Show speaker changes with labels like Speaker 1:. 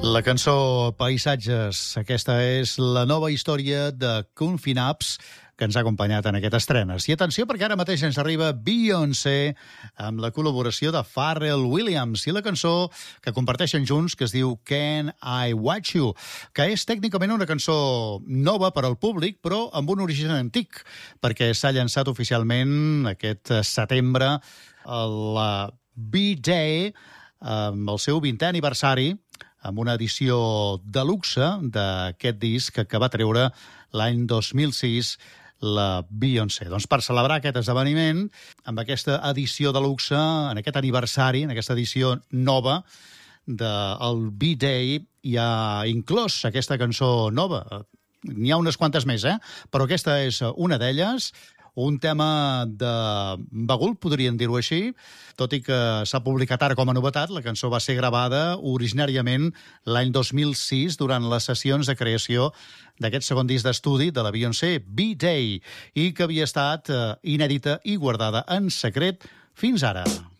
Speaker 1: La cançó Paisatges, aquesta és la nova història de Confinaps que ens ha acompanyat en aquest estrenes. I atenció, perquè ara mateix ens arriba Beyoncé amb la col·laboració de Pharrell Williams i la cançó que comparteixen junts que es diu Can I Watch You, que és tècnicament una cançó nova per al públic, però amb un origen antic, perquè s'ha llançat oficialment aquest setembre a la B-Day amb el seu 20è aniversari, amb una edició de luxe d'aquest disc que va treure l'any 2006 la Beyoncé. Doncs per celebrar aquest esdeveniment, amb aquesta edició de luxe, en aquest aniversari, en aquesta edició nova del B-Day, hi ha inclòs aquesta cançó nova. N'hi ha unes quantes més, però aquesta és una d'elles, un tema de bagul, podríem dir-ho així, tot i que s'ha publicat ara com a novetat. La cançó va ser gravada originàriament l'any 2006 durant les sessions de creació d'aquest segon disc d'estudi de la Beyoncé, B-Day, i que havia estat inèdita i guardada en secret fins ara.